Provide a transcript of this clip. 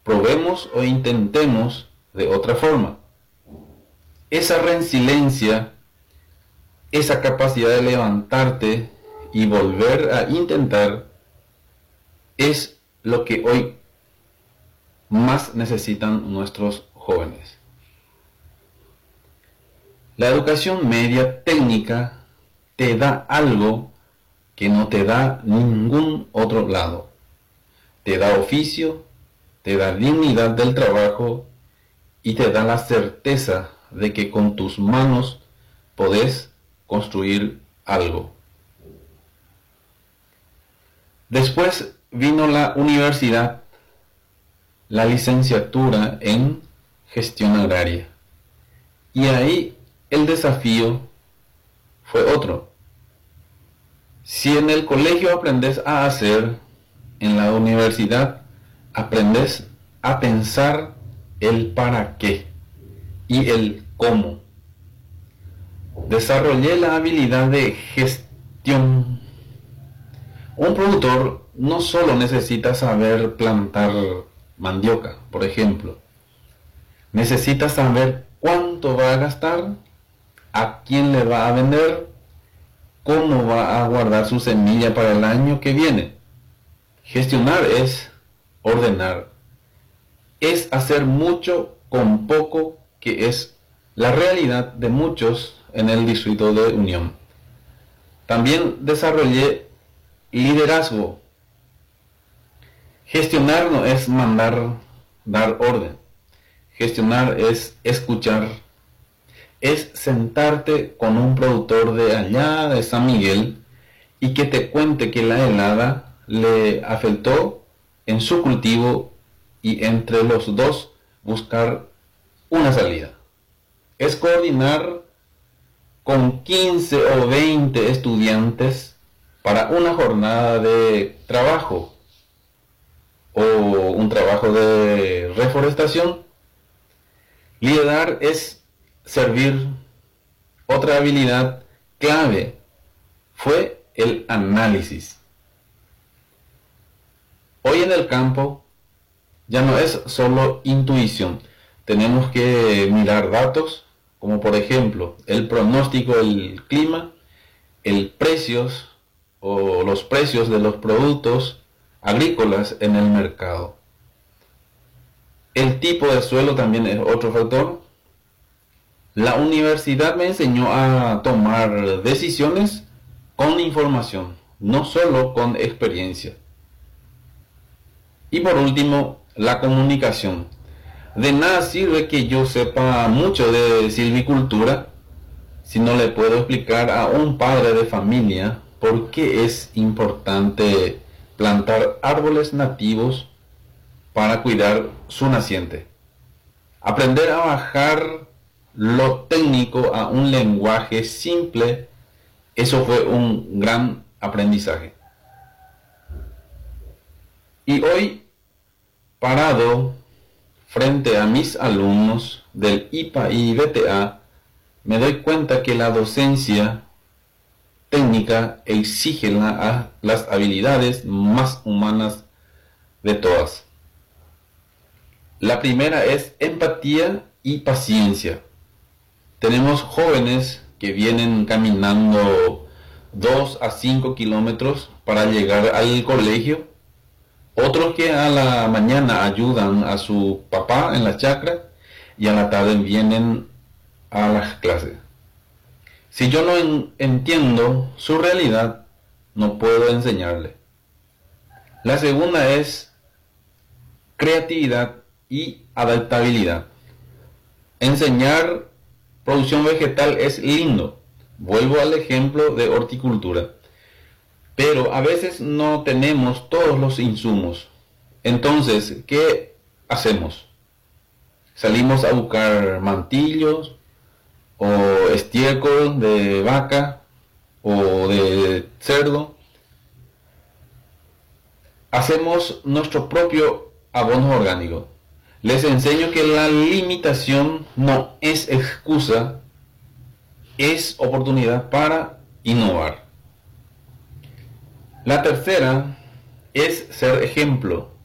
Probemos o intentemos de otra forma. Esa resiliencia, esa capacidad de levantarte y volver a intentar es lo que hoy más necesitan nuestros jóvenes. La educación media técnica te da algo que no te da ningún otro lado. Te da oficio, te da dignidad del trabajo y te da la certeza de que con tus manos podés construir algo. Después vino la universidad, la licenciatura en gestión agraria. Y ahí el desafío fue otro. Si en el colegio aprendes a hacer, en la universidad aprendes a pensar el para qué y el cómo. Desarrollé la habilidad de gestión. Un productor no solo necesita saber plantar mandioca, por ejemplo. Necesita saber cuánto va a gastar, a quién le va a vender, cómo va a guardar su semilla para el año que viene. Gestionar es ordenar. Es hacer mucho con poco, que es la realidad de muchos en el distrito de Unión. También desarrollé liderazgo. Gestionar no es mandar, dar orden. Gestionar es escuchar. Es sentarte con un productor de allá de San Miguel y que te cuente que la helada le afectó en su cultivo y entre los dos buscar una salida. Es coordinar con 15 o 20 estudiantes para una jornada de trabajo o un trabajo de reforestación. Liderar es servir. Otra habilidad clave fue el análisis. Hoy en el campo ya no es solo intuición. Tenemos que mirar datos, como por ejemplo el pronóstico del clima, el precios o los precios de los productos agrícolas en el mercado. El tipo de suelo también es otro factor. La universidad me enseñó a tomar decisiones con información, no solo con experiencia. Y por último, la comunicación. De nada sirve que yo sepa mucho de silvicultura si no le puedo explicar a un padre de familia por qué es importante plantar árboles nativos para cuidar su naciente. Aprender a bajar lo técnico a un lenguaje simple, eso fue un gran aprendizaje. Y hoy, parado frente a mis alumnos del IPA y BTA, me doy cuenta que la docencia técnica exige las habilidades más humanas de todas. La primera es empatía y paciencia. Tenemos jóvenes que vienen caminando 2 a 5 kilómetros para llegar al colegio. Otros que a la mañana ayudan a su papá en la chacra y a la tarde vienen a las clases. Si yo no entiendo su realidad, no puedo enseñarle. La segunda es creatividad y adaptabilidad. Enseñar producción vegetal es lindo. Vuelvo al ejemplo de horticultura. Pero a veces no tenemos todos los insumos. Entonces, ¿qué hacemos? Salimos a buscar mantillos o estiércol de vaca o de cerdo. Hacemos nuestro propio abono orgánico. Les enseño que la limitación no es excusa, es oportunidad para innovar. La tercera es ser ejemplo.